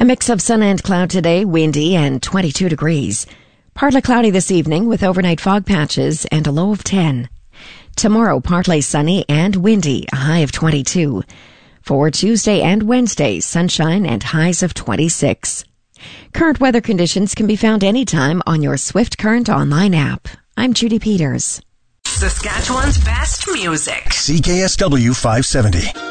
A mix of sun and cloud today, windy and 22 degrees. Partly cloudy this evening with overnight fog patches and a low of 10. Tomorrow, partly sunny and windy, a high of 22. For Tuesday and Wednesday, sunshine and highs of 26. Current weather conditions can be found anytime on your Swift Current online app. I'm Judy Peters. Saskatchewan's best music. CKSW 570.